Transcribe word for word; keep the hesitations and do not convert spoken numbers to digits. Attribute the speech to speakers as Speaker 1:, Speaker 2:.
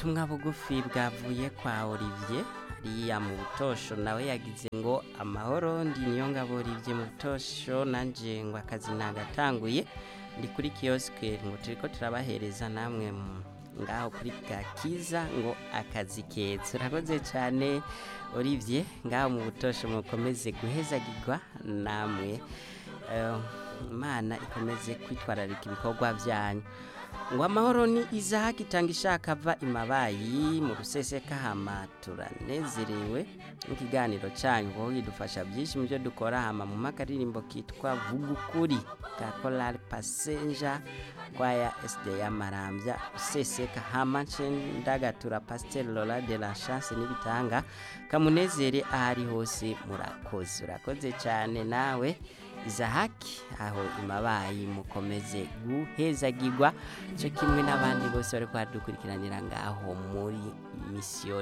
Speaker 1: ubutumwa bugufi bwavuye kwa Olivier hariya mu Butosho, nawe yagize ngo amahoro, ndi Niyongabo Olivier mu Butosho, nanje ngo akazi nagatanguye ndi kuri kioske ngo turiko turabahereza namwe ngaho kuri Gakiza ngo akazi keza. Urakoze cyane Olivier ngaho mu Butosho, mukomeze guhezagirwa namwe, Imana ikomeze kwitwararika ibikorwa byanyu. Ngo amahoro ni Isaac itanga ishaka ava imabayi mu Ruseseka, hama turanezerewe n'ikiganiro cyanyu ngo idufasha byinshi mu byo dukora, hama mu makaririmbo kitwa Vugukuri ka Choral Passenger kwaya S D ya Marambya Ruseseka, hama ndagatura Pasteur Lola de la Chance n'ibitanga kamunezere ahari hose. Murakoze, urakoze cyane nawe Isahaki aho imabayi, mukomeze guhezagirwa cyo kimwe n'abandi bose bari kwadukurikiranira ngaho muri mission